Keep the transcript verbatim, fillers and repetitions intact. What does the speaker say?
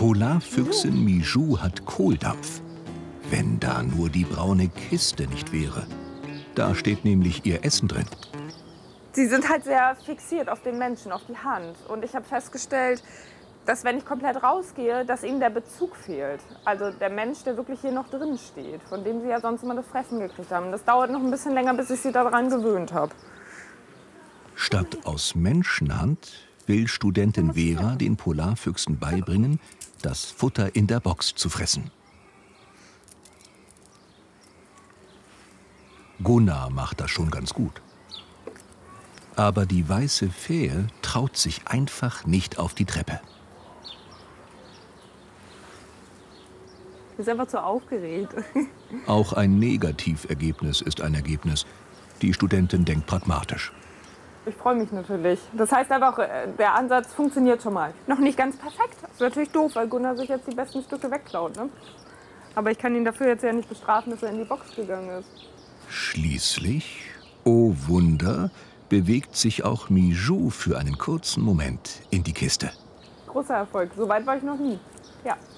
Polarfüchsin Mijou hat Kohldampf. Wenn da nur die braune Kiste nicht wäre. Da steht nämlich ihr Essen drin. Sie sind halt sehr fixiert auf den Menschen, auf die Hand. Und ich habe festgestellt, dass wenn ich komplett rausgehe, dass ihnen der Bezug fehlt. Also der Mensch, der wirklich hier noch drin steht, von dem sie ja sonst immer das Fressen gekriegt haben. Das dauert noch ein bisschen länger, bis ich sie daran gewöhnt habe. Statt aus Menschenhand will Studentin Vera den Polarfüchsen beibringen, das Futter in der Box zu fressen. Gunnar macht das schon ganz gut. Aber die weiße Fähe traut sich einfach nicht auf die Treppe. Sie ist einfach zu aufgeregt. Auch ein Negativergebnis ist ein Ergebnis. Die Studentin denkt pragmatisch. Ich freue mich natürlich. Das heißt einfach, der Ansatz funktioniert schon mal. Noch nicht ganz perfekt. Das ist natürlich doof, weil Gunnar sich jetzt die besten Stücke wegklaut. Ne? Aber ich kann ihn dafür jetzt ja nicht bestrafen, dass er in die Box gegangen ist. Schließlich, oh Wunder, bewegt sich auch Mijou für einen kurzen Moment in die Kiste. Großer Erfolg. So weit war ich noch nie. Ja.